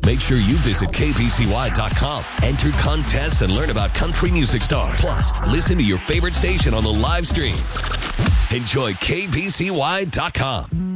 Make sure you visit KBCY.com. Enter contests and learn about country music stars. Plus, listen to your favorite station on the live stream. Enjoy KBCY.com.